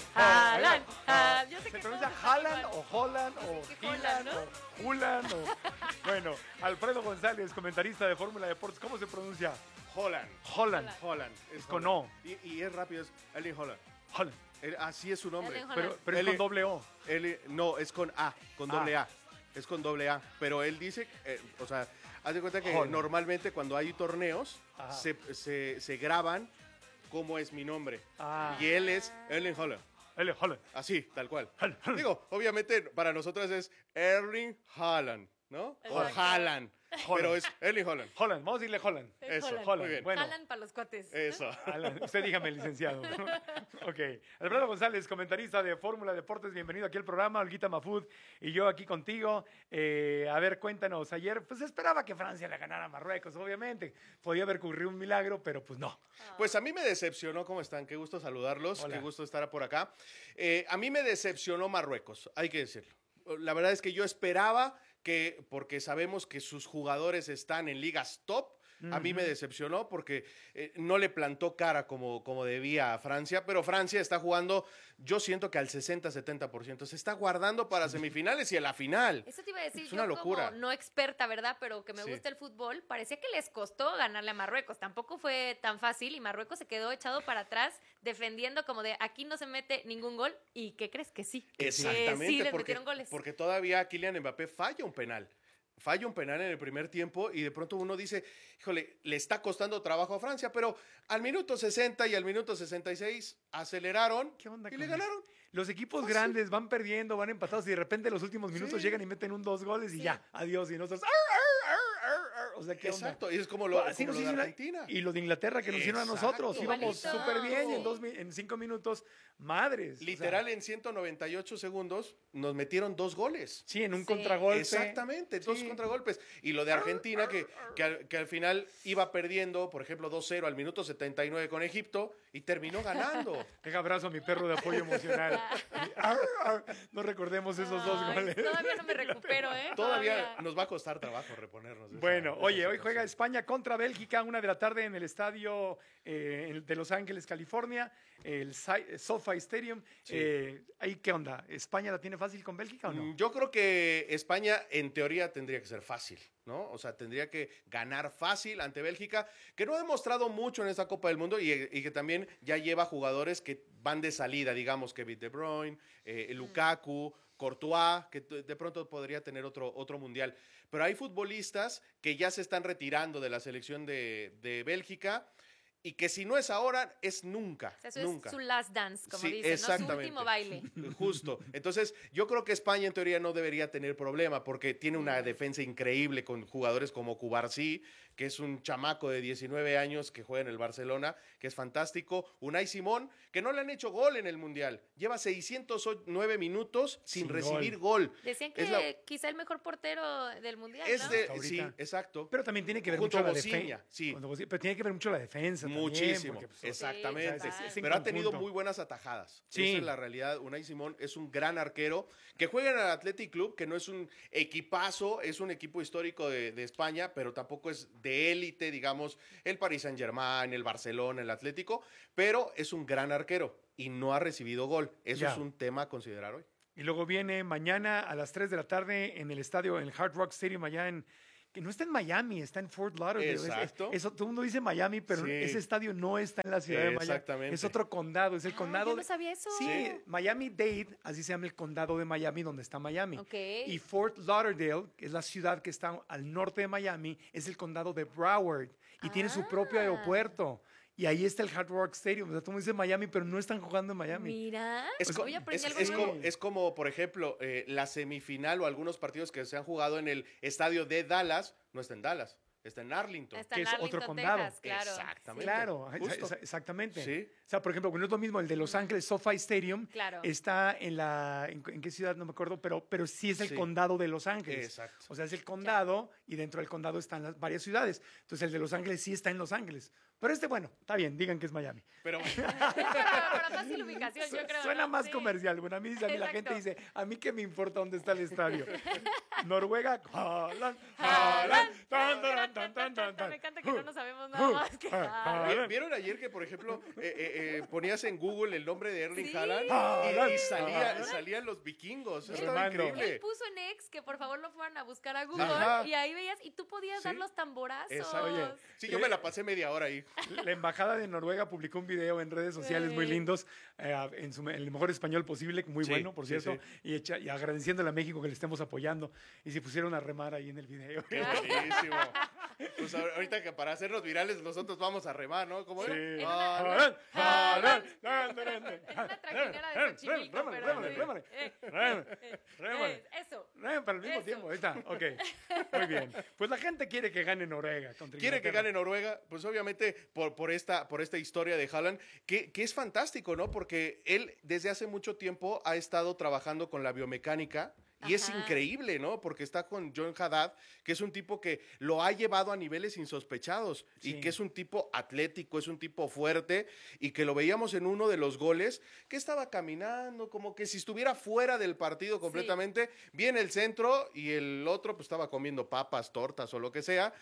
Haaland. Yo sé ¿Se que pronuncia todos están Haaland igual. o Holland Yo o sé que Haaland Holland, ¿no? o Hulan o... Bueno, Alfredo González, comentarista de Fórmula Deportes, ¿cómo se pronuncia? Holland. Holland. Holland. Es con Holland. O. Y es rápido, es Erling Holland. Holland. Así es su nombre. Erling Haaland. Pero es L- con doble O. No, es con A, con doble A. Es con doble A. Pero él dice, o sea, haz de cuenta que Holland. normalmente cuando hay torneos Ajá. se graban cómo es mi nombre. Ah. Y él es Erling Holland. Holland. Así, tal cual. Haaland. Digo, obviamente para nosotros es Erling Haaland, ¿no? O Exacto. Haaland. Pero es Erling Holland. Holland, vamos a decirle Holland. Es Eso, Holland. muy bien. Bueno. Haaland para los cuates. Eso. Alan, usted dígame, licenciado. Ok. Alfredo González, comentarista de Fórmula Deportes, bienvenido aquí al programa. Olguita Mafud y yo aquí contigo. A ver, cuéntanos. Ayer, pues esperaba que Francia le ganara a Marruecos, obviamente. Podía haber ocurrido un milagro, pero pues no. Pues a mí me decepcionó, ¿cómo están? Qué gusto saludarlos, Hola. qué gusto estar por acá. A mí me decepcionó Marruecos, hay que decirlo. La verdad es que yo esperaba que, porque sabemos que sus jugadores están en ligas top, a mí me decepcionó porque no le plantó cara como debía a Francia, pero Francia está jugando, yo siento que al 60-70%, se está guardando para semifinales y a la final. Eso te iba a decir, Es una yo locura. como no experta, ¿verdad? Pero que me Sí. gusta el fútbol, parecía que les costó ganarle a Marruecos. Tampoco fue tan fácil y Marruecos se quedó echado para atrás defendiendo como de aquí no se mete ningún gol. ¿Y qué crees? Que sí. Exactamente, Sí, les porque, metieron goles. porque todavía Kylian Mbappé falla un penal. Falla un penal en el primer tiempo y de pronto uno dice, híjole, le está costando trabajo a Francia, pero al minuto 60 y al minuto 66 aceleraron ¿Qué onda y con le eso? ganaron. Los equipos grandes van perdiendo, van empatados y de repente en los últimos minutos Sí. llegan y meten dos goles y ya, adiós. Y nosotros... O sea, ¿qué onda? Exacto, y es como lo, Así como nos lo de hizo Argentina. Y lo de Inglaterra que nos hicieron a Exacto. nosotros. Íbamos Igualito. súper bien y en 5 minutos, madres. O Literal, sea, en 198 segundos nos metieron 2 goles. sí, en un Sí. contragolpe. Exactamente, dos Sí. contragolpes. Y lo de Argentina, que al final iba perdiendo, por ejemplo, 2-0 al minuto 79 con Egipto y terminó ganando. Deja abrazo a mi perro de apoyo emocional. No recordemos esos dos Ay, goles. Todavía no me recupero, ¿eh? Todavía nos va a costar trabajo reponernos. de Bueno, esa oye, hoy situación. juega España contra Bélgica, 1 de la tarde en el estadio de Los Ángeles, California, el SoFi Stadium. ¿Ahí qué onda? ¿España la tiene fácil con Bélgica o no? Yo creo que España en teoría tendría que ser fácil, ¿no? O sea, tendría que ganar fácil ante Bélgica, que no ha demostrado mucho en esta Copa del Mundo y que también ya lleva jugadores que van de salida, digamos, Kevin De Bruyne, Lukaku, Courtois, que de pronto podría tener otro mundial. Pero hay futbolistas que ya se están retirando de la selección de Bélgica y que si no es ahora, es nunca. O sea, eso nunca. es su last dance, como Sí, dicen, ¿no? Su exactamente. último baile. Justo. Entonces, yo creo que España en teoría no debería tener problema porque tiene una defensa increíble con jugadores como Cubarsí, que es un chamaco de 19 años que juega en el Barcelona, que es fantástico. Unai Simón, que no le han hecho gol en el Mundial. Lleva 609 minutos sin recibir gol. Decían Es que la- quizá el mejor portero del mundial, es ¿no? de, Hasta sí, ahorita. exacto. Pero también tiene que ver Junto mucho a la Bociña, defensa. sí. Pero tiene que ver mucho la defensa también, Muchísimo, porque, pues, exactamente. Sí, total. Es en Pero ha tenido conjunto. muy buenas atajadas. Sí. Esa es la realidad. Unai Simón es un gran arquero que juega en el Athletic Club, que no es un equipazo, es un equipo histórico de España, pero tampoco es de élite, digamos, el Paris Saint-Germain, el Barcelona, el Atlético, pero es un gran arquero y no ha recibido gol. Eso Ya. es un tema a considerar hoy. Y luego viene mañana a las 3 de la tarde en el estadio, en el Hard Rock Stadium allá en... Que no está en Miami, está en Fort Lauderdale. Exacto. Eso, todo el mundo dice Miami, pero Sí. ese estadio no está en la ciudad de Miami. Exactamente. Es otro condado, es el condado. yo no sabía eso. Sí, Sí. Miami-Dade, así se llama el condado de Miami, donde está Miami. Ok. Y Fort Lauderdale, que es la ciudad que está al norte de Miami, es el condado de Broward y tiene su propio aeropuerto. Y ahí está el Hard Rock Stadium. O sea, tú me dices Miami, pero no están jugando en Miami. Mira, Es, hoy aprendí algo es nuevo. como, es como, por ejemplo, la semifinal o algunos partidos que se han jugado en el estadio de Dallas, no está en Dallas, está en Arlington. Está que en es otro Arlington, condado. Texas, claro. Exactamente. Claro, Justo. exactamente. Sí. O sea, por ejemplo, no es lo mismo el de Los Ángeles SoFi Stadium. Claro. Está ¿en qué ciudad? No me acuerdo, pero sí es el Sí. condado de Los Ángeles. Exacto. O sea, es el condado y dentro del condado están varias ciudades. Entonces, el de Los Ángeles sí está en Los Ángeles. Pero bueno, está bien, digan que es Miami. Pero Para fácil ubicación, yo creo. Suena ¿no? más Sí. comercial. Bueno, a mí la Exacto. gente dice, a mí qué me importa dónde está el estadio. Noruega, Haaland, Haaland. Haaland, tan, tan, tan, tan. Me encanta que no nos sabemos nada más que Haaland. ¿vieron ayer que, por ejemplo, ponías en Google el nombre de Erling Sí. Haaland Haaland. y salían los vikingos? Eso estaba Remando. increíble. Él puso en X que por favor lo fueran a buscar a Google Ajá. y ahí veías y tú podías Sí. dar los tamborazos. Exacto. Oye, Sí, yo me la pasé media hora ahí. La embajada de Noruega publicó un video en redes sociales muy Sí. lindos, en el mejor español posible, muy Sí, bueno, por sí, cierto, y agradeciéndole a México que le estemos apoyando. Y se pusieron a remar ahí en el video. Qué buenísimo. Pues ahorita que para hacernos virales nosotros vamos a remar, ¿no? ¿Cómo era? Sí. Haaland. Haaland, Es una trajinera de Xochimilco, Rémale, pero rémale, sí. rémale. Rémale. Eso. Para el mismo Eso. tiempo, ahí está, ok. Muy bien. Pues la gente quiere que gane Noruega contra Quiere que Inglaterra. gane Noruega, pues obviamente por esta historia de Haaland, que es fantástico, ¿no? Porque él desde hace mucho tiempo ha estado trabajando con la biomecánica. Y es Ajá. increíble, ¿no? Porque está con John Haddad, que es un tipo que lo ha llevado a niveles insospechados Sí. y que es un tipo atlético, es un tipo fuerte y que lo veíamos en uno de los goles, que estaba caminando como que si estuviera fuera del partido completamente, viene el centro y el otro pues estaba comiendo papas, tortas o lo que sea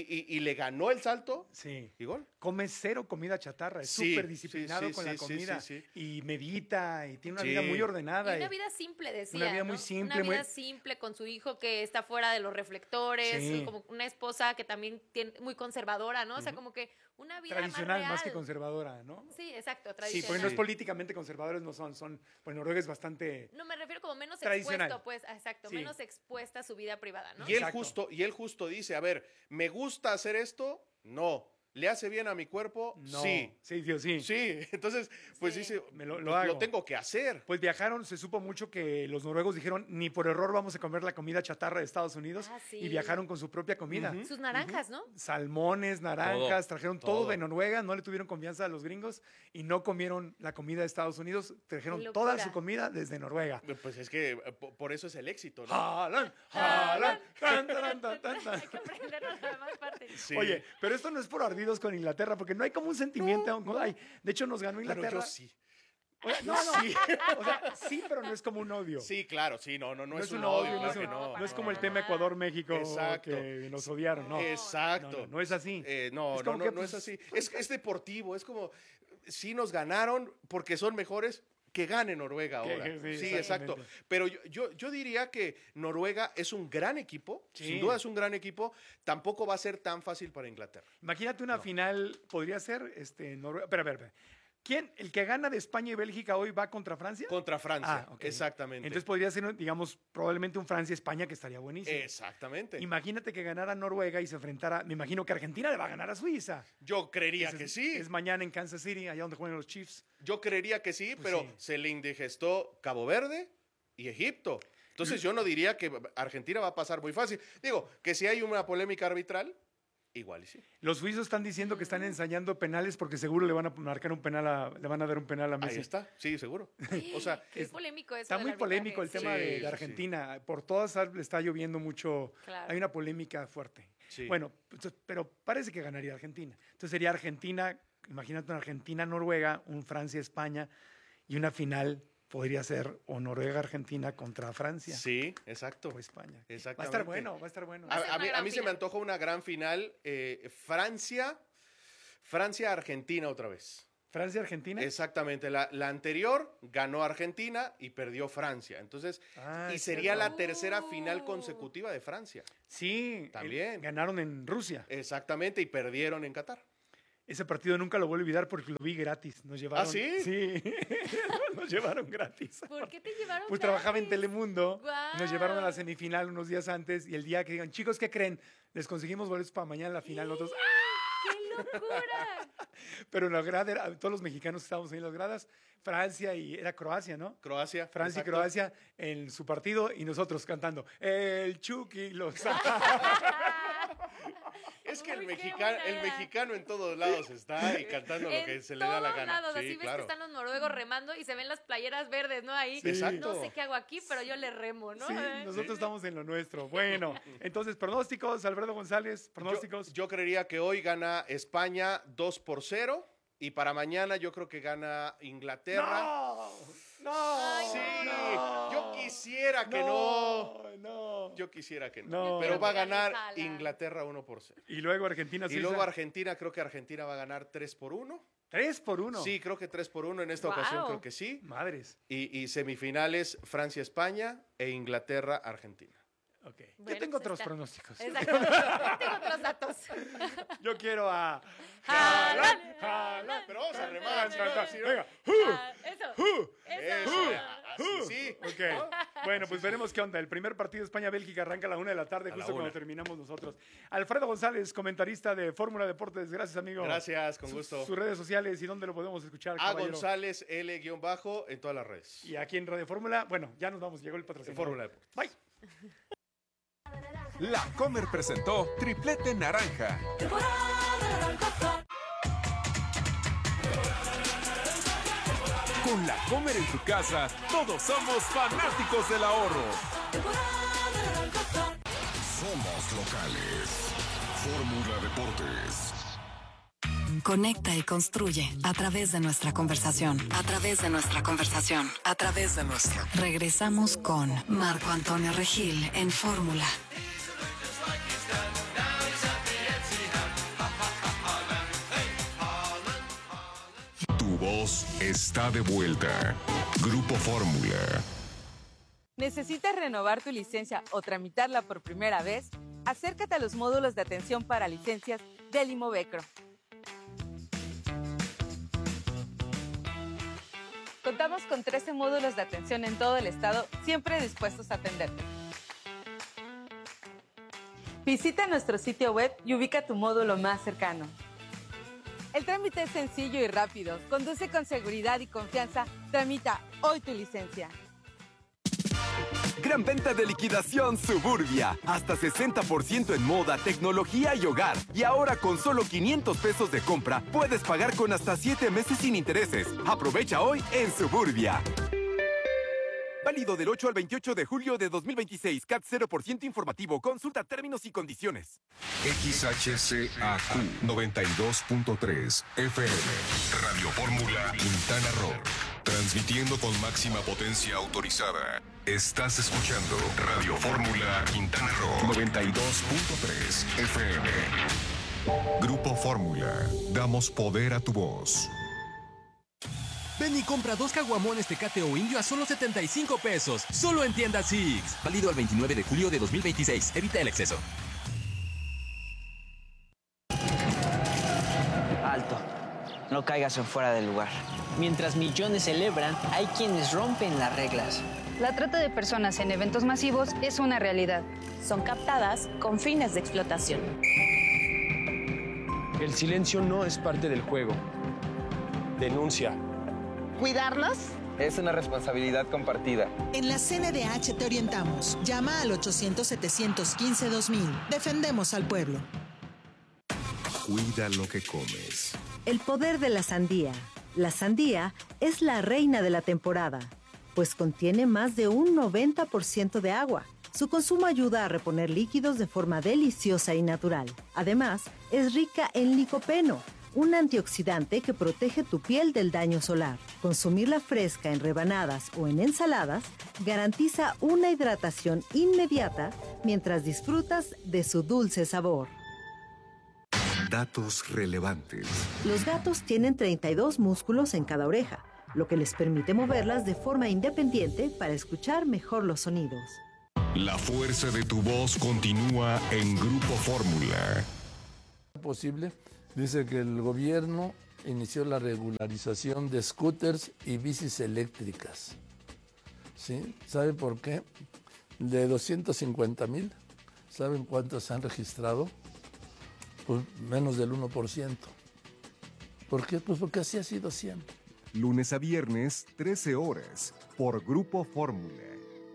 y le ganó el salto Sí. y gol. Come cero comida chatarra, es Sí, súper disciplinado sí, con sí, la sí, comida sí, y medita y tiene una Sí. vida muy Y ordenada. una vida simple, decía. Una vida ¿no? muy simple, Una vida muy- simple con su hijo que está fuera de los reflectores, Sí. como una esposa que también tiene muy conservadora, ¿no? O sea, como que una vida Tradicional más que real. conservadora, ¿no? Sí, exacto, Sí, tradicional. porque no es políticamente conservadores, no son, pues Noruega es bastante... No, me refiero como menos Tradicional. expuesto, pues, exacto, Sí. menos expuesta a su vida privada, ¿no? Y él Exacto. justo dice, a ver, ¿me gusta hacer esto? No. ¿Le hace bien a mi cuerpo? No. Sí. Sí, Dios, sí. Sí, entonces, pues Sí. dice, Me lo pues, hago. tengo que hacer. Pues viajaron, se supo mucho que los noruegos dijeron, ni por error vamos a comer la comida chatarra de Estados Unidos, Ah, sí. y viajaron con su propia comida. Ujú. Sus naranjas, ¿no? Salmones, naranjas, trajeron todo todo. de Noruega, no le tuvieron confianza a los gringos y no comieron la comida de Estados Unidos, trajeron Qué toda locura. su comida desde Noruega. Pues es que por eso es el éxito, ¿no? Haaland, Haaland, tan, tan, tan, tan, tan. Hay que aprendernos la demás parte. Sí. Oye, pero esto no es por ardidos con Inglaterra, porque no hay como un sentimiento. Ay, de hecho, nos ganó pero Inglaterra. yo sí. O sea, no, sí. O sea, sí, pero no es como un odio. Sí, claro, sí, no es un odio, odio, no, claro es, que un- no. no es como el no. tema Ecuador-México Exacto. que nos odiaron, no. Exacto. No es así. No, Es como no que, es pues, así. Es deportivo, es como, sí nos ganaron porque son mejores, que gane Noruega Que- ahora. sí, Sí, exacto. exactamente. Pero yo diría que Noruega es un gran equipo, Sí. sin duda es un gran equipo, tampoco va a ser tan fácil para Inglaterra. Imagínate una final, podría ser Noruega. Espera. ¿Quién? ¿El que gana de España y Bélgica hoy va contra Francia? Contra Francia, Ok. exactamente. Entonces podría ser, digamos, probablemente un Francia-España que estaría buenísimo. Exactamente. Imagínate que ganara Noruega y se enfrentara. Me imagino que Argentina le va a ganar a Suiza. Yo creería Ese que es- sí. Es mañana en Kansas City, allá donde juegan los Chiefs. Yo creería que sí, Pues pero sí. se le indigestó Cabo Verde y Egipto. Entonces yo no diría que Argentina va a pasar muy fácil. Digo, que si hay una polémica arbitral, igual y sí. Los suizos están diciendo que están ensayando penales porque seguro le van a marcar un penal le van a dar un penal a Messi. Ahí está, sí, seguro. O sea, Qué polémico eso. Está del muy arbitraje. polémico el tema Sí, de sí, sí. Argentina. Por todas le está lloviendo mucho. Claro. Hay una polémica fuerte. sí. Bueno, pero parece que ganaría Argentina. Entonces sería Argentina, imagínate una Argentina-Noruega, un Francia-España y una final podría ser o Noruega-Argentina contra Francia Sí, exacto. o España. Va a Exactamente. estar bueno, va a estar bueno. Va a ser una A gran mí se me final. antoja una gran final. Francia-Argentina otra vez. Francia-Argentina. Exactamente. La anterior ganó Argentina y perdió Francia. Entonces, Ah, y es sería cierto. la tercera final Oh. consecutiva de Francia. Sí, También. ganaron en Rusia. Exactamente, y perdieron en Qatar. Ese partido nunca lo voy a olvidar porque lo vi gratis. Nos llevaron. ¿sí? Sí. Nos llevaron gratis. ¿Por qué te llevaron Pues trabajaba en gratis? Telemundo. y Nos llevaron a la Guau. semifinal unos días antes y el día que digan, chicos, ¿qué creen? Les conseguimos boletos para mañana en la final. Nosotros, ¡Qué locura! pero en la grada, todos los mexicanos que estábamos ahí en las gradas, Francia y era Croacia, ¿no? Croacia. Francia exacto. y Croacia en su partido y nosotros cantando, el Chucky los... Es que el Uy, qué mexicano en todos lados está y cantando lo que se le da la gana. Lados, Sí, así ves claro. que están los noruegos remando y se ven las playeras verdes, ¿no? Ahí. Sí. Exacto. No sé qué hago aquí, pero yo le remo, ¿no? Sí, nosotros estamos en lo nuestro. Bueno, entonces, pronósticos, Alfredo González, pronósticos. Yo creería que hoy gana España 2-0 y para mañana yo creo que gana Inglaterra. ¡No! Ay, Sí, no. yo quisiera que no. Yo quisiera que no. No. Pero va a ganar Haaland. Inglaterra 1-0. Y luego Argentina, Y Suiza. luego Argentina, creo que Argentina va a ganar 3-1. 3-1. Sí, creo que 3-1 en esta Wow. ocasión, creo que sí. Madres. Y semifinales Francia-España e Inglaterra-Argentina. Ok. Yo Bueno, tengo pues otros está. pronósticos. Exacto. Yo tengo otros datos. Yo quiero a Haaland. Haaland. Pero vamos a remar. Venga. Eso. Así sí. Ok. Bueno, pues veremos qué onda. El primer partido España-Bélgica arranca a la 1 de la tarde, A justo la cuando 1. terminamos nosotros. Alfredo González, comentarista de Fórmula Deportes. Gracias, amigo. Gracias, con gusto. Sus redes sociales y dónde lo podemos escuchar, A caballero. González L- en todas las redes. Y aquí en Radio Fórmula, bueno, ya nos vamos, llegó el patrocinador. Fórmula Deportes. Bye. La Comer presentó Triplete Naranja. Con La Comer en tu casa, todos somos fanáticos del ahorro. Somos locales. Fórmula Deportes. Conecta y construye a través de nuestra conversación. A través de nuestra conversación. A través de nuestra. Regresamos con Marco Antonio Regil en Fórmula. Tu voz está de vuelta. Grupo Fórmula. ¿Necesitas renovar tu licencia o tramitarla por primera vez? Acércate a los módulos de atención para licencias del Imovecro. Contamos con 13 módulos de atención en todo el estado, siempre dispuestos a atenderte. Visita nuestro sitio web y ubica tu módulo más cercano. El trámite es sencillo y rápido. Conduce con seguridad y confianza. Tramita hoy tu licencia. Gran venta de liquidación Suburbia. Hasta 60% en moda, tecnología y hogar. Y ahora con solo 500 pesos de compra, puedes pagar con hasta 7 meses sin intereses. Aprovecha hoy en Suburbia. Válido del 8 al 28 de julio de 2026. CAT 0% informativo. Consulta términos y condiciones. XHCAQ 92.3 FM. Radio Fórmula Quintana Roo. Transmitiendo con máxima potencia autorizada. Estás escuchando Radio Fórmula Quintana Roo 92.3 FM. Grupo Fórmula. Damos poder a tu voz. Ven y compra 2 caguamones Tecate o Indio a solo 75 pesos. Solo en tiendas Six. Válido al 29 de julio de 2026. Evita el exceso. Alto. No caigas en fuera del lugar. Mientras millones celebran, hay quienes rompen las reglas. La trata de personas en eventos masivos es una realidad. Son captadas con fines de explotación. El silencio no es parte del juego. Denuncia. ¿Cuidarlos? Es una responsabilidad compartida. En la CNDH te orientamos. Llama al 800-715-2000. Defendemos al pueblo. Cuida lo que comes. El poder de la sandía. La sandía es la reina de la temporada, pues contiene más de un 90% de agua. Su consumo ayuda a reponer líquidos de forma deliciosa y natural. Además, es rica en licopeno, un antioxidante que protege tu piel del daño solar. Consumirla fresca en rebanadas o en ensaladas garantiza una hidratación inmediata mientras disfrutas de su dulce sabor. Datos relevantes. Los gatos tienen 32 músculos en cada oreja, lo que les permite moverlas de forma independiente para escuchar mejor los sonidos. La fuerza de tu voz continúa en Grupo Fórmula. Posible. Dice que el gobierno inició la regularización de scooters y bicis eléctricas. ¿Sí? ¿Sabe por qué? De 250,000, ¿saben cuántos se han registrado? Pues menos del 1%. ¿Por qué? Pues porque así ha sido siempre. Lunes a viernes, 13 horas, por Grupo Fórmula.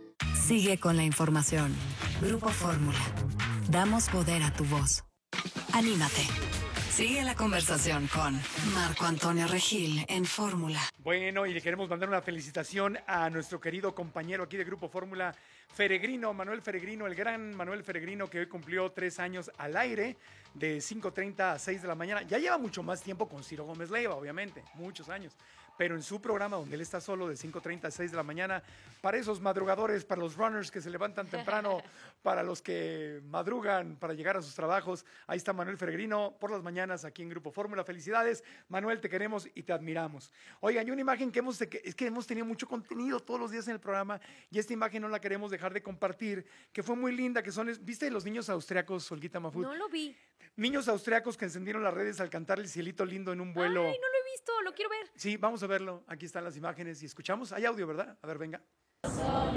Sigue con la información. Grupo Fórmula. Damos poder a tu voz. Anímate. Sigue la conversación con Marco Antonio Regil en Fórmula. Bueno, y le queremos mandar una felicitación a nuestro querido compañero aquí de Grupo Fórmula, Feregrino, Manuel Feregrino, el gran Manuel Feregrino, que hoy cumplió 3 años al aire, de 5:30 a 6 de la mañana. Ya lleva mucho más tiempo con Ciro Gómez Leiva, obviamente, muchos años. Pero en su programa, donde él está solo, de 5:30 a 6 de la mañana, para esos madrugadores, para los runners que se levantan temprano, para los que madrugan para llegar a sus trabajos, ahí está Manuel Feregrino por las mañanas aquí en Grupo Fórmula. Felicidades, Manuel, te queremos y te admiramos. Oigan, y una imagen es que hemos tenido mucho contenido todos los días en el programa y esta imagen no la queremos dejar de compartir, que fue muy linda, que son, ¿viste los niños austriacos, Olguita Mafud? No lo vi. Niños austriacos que encendieron las redes al cantar El Cielito Lindo en un vuelo. Ay, no lo he visto, lo quiero ver. Sí, vamos a verlo. Aquí están las imágenes y escuchamos. Hay audio, ¿verdad? A ver, venga.